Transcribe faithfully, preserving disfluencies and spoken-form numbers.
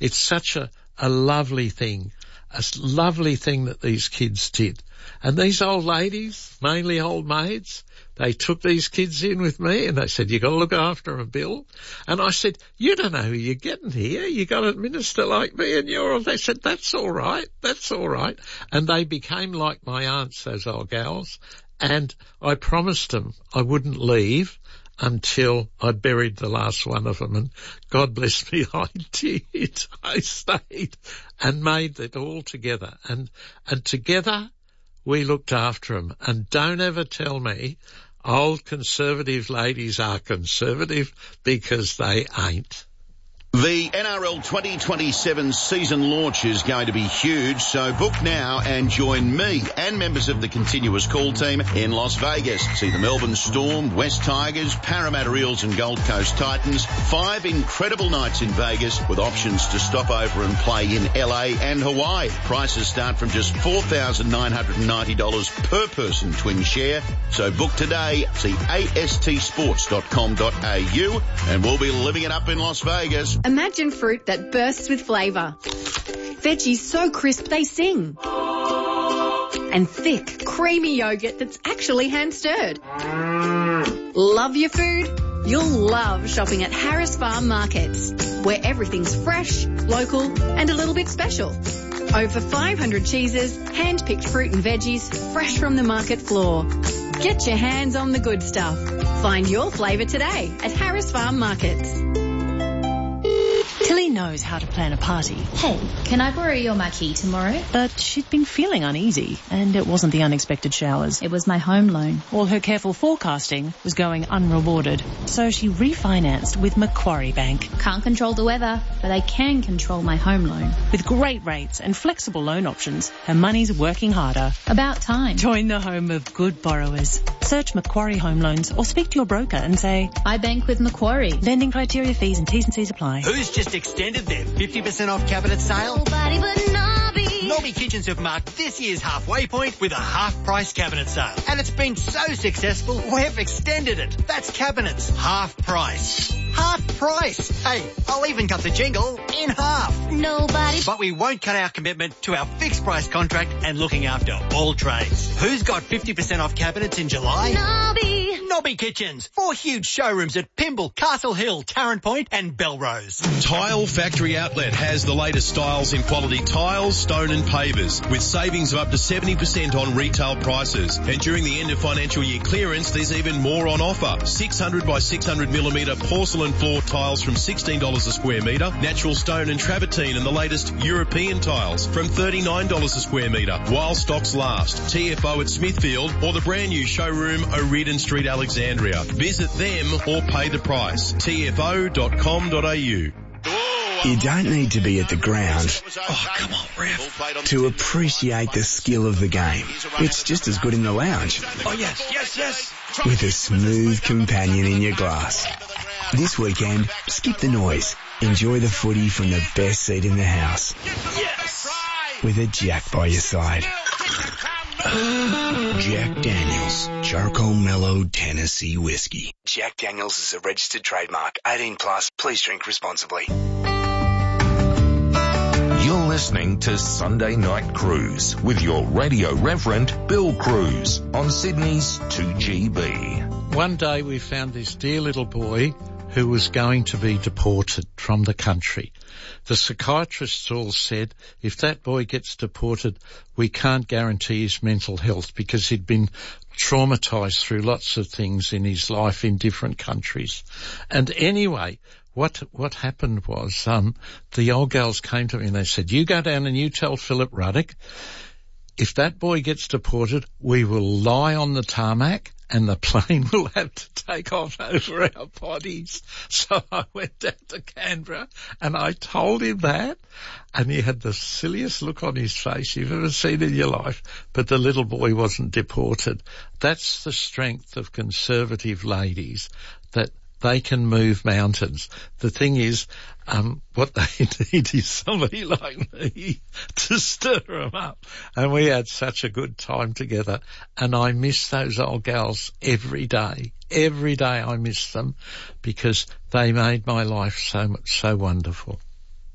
it's such a, a lovely thing, a lovely thing that these kids did. And these old ladies, mainly old maids, they took these kids in with me and they said, you got to look after them, Bill. And I said, you don't know who you're getting here. You got a minister like me and you're all, they said, that's all right. That's all right. And they became like my aunts, those old gals. And I promised them I wouldn't leave until I buried the last one of them. And God bless me, I did. I stayed and made it all together. And, and together we looked after them. And don't ever tell me old conservative ladies are conservative, because they ain't. The N R L twenty twenty-seven season launch is going to be huge, so book now and join me and members of the Continuous Call team in Las Vegas. See the Melbourne Storm, West Tigers, Parramatta Eels and Gold Coast Titans. Five incredible nights in Vegas with options to stop over and play in L A and Hawaii. Prices start from just four thousand nine hundred ninety dollars per person twin share. So book today. See A S T sports dot com dot A U and we'll be living it up in Las Vegas. Imagine fruit that bursts with flavour. Veggies so crisp they sing. And thick, creamy yogurt that's actually hand-stirred. Love your food? You'll love shopping at Harris Farm Markets, where everything's fresh, local and a little bit special. Over five hundred cheeses, hand-picked fruit and veggies, fresh from the market floor. Get your hands on the good stuff. Find your flavour today at Harris Farm Markets. Tilly knows how to plan a party. Hey, can I borrow your marquee tomorrow? But she'd been feeling uneasy, and it wasn't the unexpected showers. It was my home loan. All her careful forecasting was going unrewarded, so she refinanced with Macquarie Bank. Can't control the weather, but I can control my home loan. With great rates and flexible loan options, her money's working harder. About time. Join the home of good borrowers. Search Macquarie Home Loans or speak to your broker and say, I bank with Macquarie. Lending criteria, fees and T's and C's apply. Who's just extended their fifty percent off cabinet sale? Nobody but Nobby. Nobby Kitchens have marked this year's halfway point with a half-price cabinet sale. And it's been so successful, we've extended it. That's cabinets, half price. Half price. Hey, I'll even cut the jingle in half. Nobody. But we won't cut our commitment to our fixed price contract and looking after all trades. Who's got fifty percent off cabinets in July? Nobby. Nobby Kitchens. Four huge showrooms at Pymble, Castle Hill, Tarrant Point and Belrose. Tile Factory Outlet has the latest styles in quality tiles, stone and pavers with savings of up to seventy percent on retail prices. And during the end of financial year clearance, there's even more on offer. six hundred by six hundred millimetre porcelain floor tiles from sixteen dollars a square metre, natural stone and travertine and the latest European tiles from thirty-nine dollars a square metre while stocks last. T F O at Smithfield or the brand new showroom O'Riordan Street, Alexandria. Visit them or pay the price. T F O dot com dot A U. You don't need to be at the ground. Oh, come on, ref. To appreciate the skill of the game. It's just as good in the lounge. Oh, yes, yes, yes. With a smooth companion in your glass. This weekend, skip the noise. Enjoy the footy from the best seat in the house. Yes. With a Jack by your side. Jack Daniels, Charcoal Mellow Tennessee Whiskey. Jack Daniels is a registered trademark. eighteen plus, please drink responsibly. You're listening to Sunday Night Cruise with your radio reverend, Bill Cruz, on Sydney's two G B. One day we found this dear little boy who was going to be deported from the country. The psychiatrists all said, if that boy gets deported, we can't guarantee his mental health because he'd been traumatised through lots of things in his life in different countries. And anyway, what what happened was um, the old girls came to me and they said, you go down and you tell Philip Ruddock, if that boy gets deported, we will lie on the tarmac and the plane will have to take off over our bodies. So I went down to Canberra and I told him that, and he had the silliest look on his face you've ever seen in your life, but the little boy wasn't deported. That's the strength of conservative ladies, that they can move mountains. The thing is, um, what they need is somebody like me to stir them up. And we had such a good time together. And I miss those old gals every day. Every day I miss them because they made my life so much, so wonderful.